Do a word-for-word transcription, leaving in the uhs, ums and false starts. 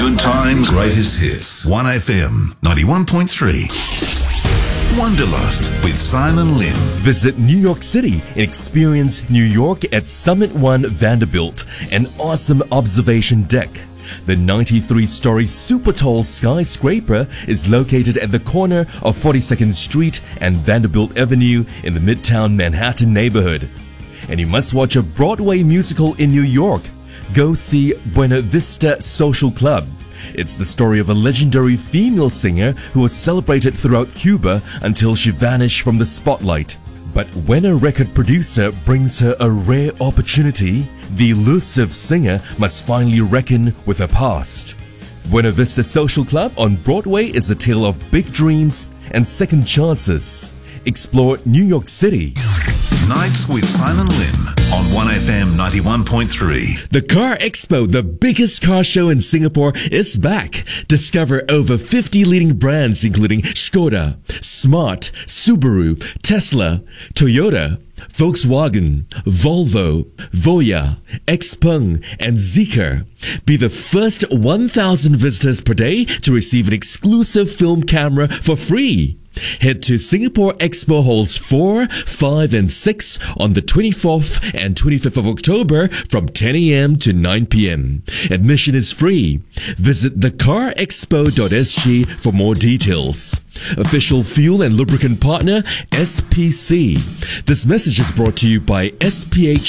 Modern Times Greatest Hits. one F M ninety-one point three. Wanderlust with Simon Lim. Visit New York City and experience New York at Summit One Vanderbilt, an awesome observation deck. The ninety-three story super tall skyscraper is located at the corner of forty-second Street and Vanderbilt Avenue in the Midtown Manhattan neighborhood. And you must watch a Broadway musical in New York. Go see Buena Vista Social Club. It's the story of a legendary female singer who was celebrated throughout Cuba until she vanished from the spotlight. But when a record producer brings her a rare opportunity, the elusive singer must finally reckon with her past. Buena Vista Social Club on Broadway is a tale of big dreams and second chances. Explore New York City. Nights with Simon Lim on one F M ninety-one point three. The Car Expo, the biggest car show in Singapore, is back. Discover over fifty leading brands including Skoda, Smart, Subaru, Tesla, Toyota, Volkswagen, Volvo, Voya, Xpeng, and Zeekr. Be the first one thousand visitors per day to receive an exclusive film camera for free. Head to Singapore Expo Halls four, five, and six on the twenty-fourth and twenty-fifth of October from ten A M to nine P M Admission is free. Visit the car expo dot S G for more details. Official fuel and lubricant partner S P C. This message is brought to you by S P H